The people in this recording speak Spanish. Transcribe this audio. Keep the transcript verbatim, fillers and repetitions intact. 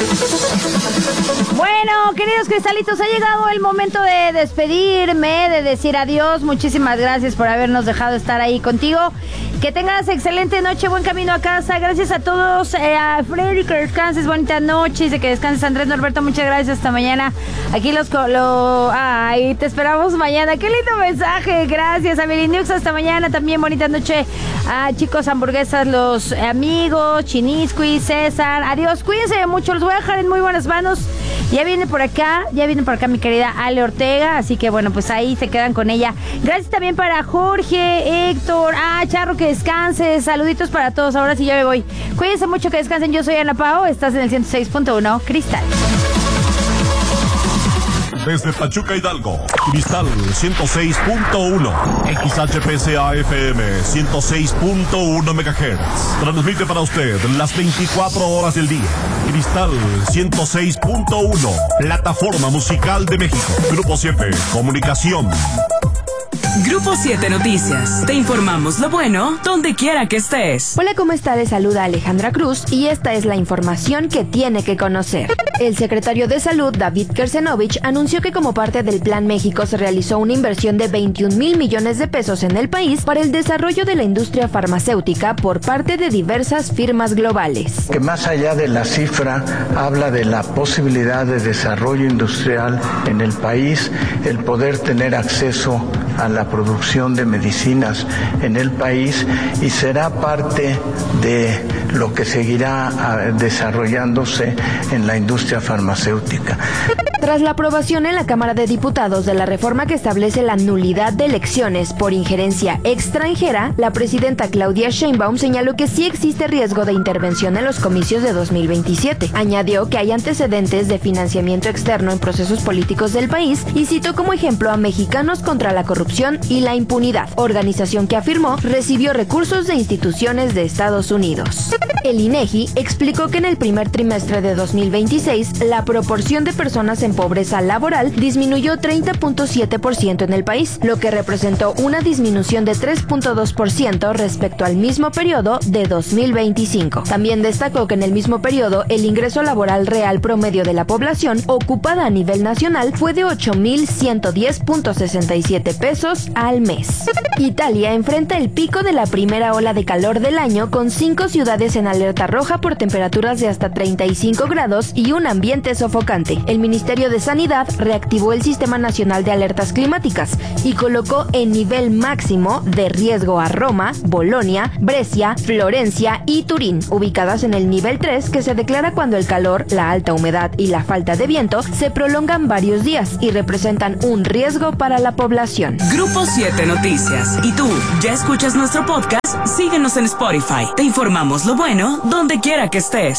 Bueno, queridos cristalitos, ha llegado el momento de despedirme, de decir adiós. Muchísimas gracias por habernos dejado estar ahí contigo. Que tengas excelente noche, buen camino a casa. Gracias a todos, eh, a Freddy, que descanses, bonita noche. Dice que descanses, Andrés Norberto, muchas gracias, hasta mañana. Aquí los... Lo, ay, te esperamos mañana. Qué lindo mensaje, gracias. A Milinux, hasta mañana también, bonita noche. A chicos hamburguesas, los amigos, Chinisqui, César. Adiós, cuídense mucho, los voy a dejar en muy buenas manos. Ya viene por acá, ya viene por acá mi querida Ale Ortega, así que bueno, pues ahí se quedan con ella. Gracias también para Jorge, Héctor, ah, Charro, que descanses, saluditos para todos, ahora sí ya me voy. Cuídense mucho, que descansen, yo soy Ana Pao, estás en el ciento seis punto uno Cristal. Desde Pachuca, Hidalgo, Cristal ciento seis punto uno, X H P C A F M ciento seis punto uno megahertz. Transmite para usted las veinticuatro horas del día. Cristal ciento seis punto uno, plataforma musical de México. Grupo siete, comunicación. Grupo siete Noticias. Te informamos lo bueno donde quiera que estés. Hola, ¿cómo está? Les saluda Alejandra Cruz y esta es la información que tiene que conocer. El secretario de Salud, David Kersenovich, anunció que como parte del Plan México se realizó una inversión de veintiún mil millones de pesos en el país para el desarrollo de la industria farmacéutica por parte de diversas firmas globales. Que más allá de la cifra habla de la posibilidad de desarrollo industrial en el país, el poder tener acceso a la producción de medicinas en el país y será parte de lo que seguirá desarrollándose en la industria farmacéutica. Tras la aprobación en la Cámara de Diputados de la reforma que establece la nulidad de elecciones por injerencia extranjera, la presidenta Claudia Sheinbaum señaló que sí existe riesgo de intervención en los comicios de dos mil veintisiete. Añadió que hay antecedentes de financiamiento externo en procesos políticos del país y citó como ejemplo a Mexicanos contra la Corrupción y la Impunidad, organización que afirmó recibió recursos de instituciones de Estados Unidos. El INEGI explicó que en el primer trimestre de dos mil veintiséis la proporción de personas en pobreza laboral disminuyó treinta punto siete por ciento en el país, lo que representó una disminución de tres punto dos por ciento respecto al mismo periodo de dos mil veinticinco. También destacó que en el mismo periodo el ingreso laboral real promedio de la población ocupada a nivel nacional fue de ocho mil ciento diez punto sesenta y siete pesos al mes. Italia enfrenta el pico de la primera ola de calor del año con cinco ciudades en alerta roja por temperaturas de hasta treinta y cinco grados y un ambiente sofocante. El Ministerio de Sanidad reactivó el Sistema Nacional de Alertas Climáticas y colocó en nivel máximo de riesgo a Roma, Bolonia, Brescia, Florencia y Turín, ubicadas en el nivel tres, que se declara cuando el calor, la alta humedad y la falta de viento se prolongan varios días y representan un riesgo para la población. Grupo siete Noticias. ¿Y tú, ya escuchas nuestro podcast? Síguenos en Spotify. Te informamos lo bueno donde quiera que estés.